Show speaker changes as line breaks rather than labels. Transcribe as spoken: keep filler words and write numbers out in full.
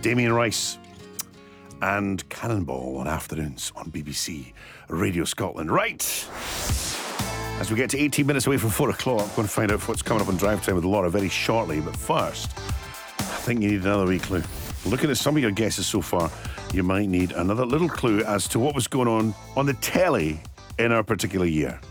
Damien Rice and Cannonball on Afternoons on B B C Radio Scotland. Right, as we get to eighteen minutes away from four o'clock, I'm going to find out what's coming up on Drive Time with Laura very shortly. But first, I think you need another wee clue. Looking at some of your guesses so far, you might need another little clue as to what was going on on the telly in our particular year.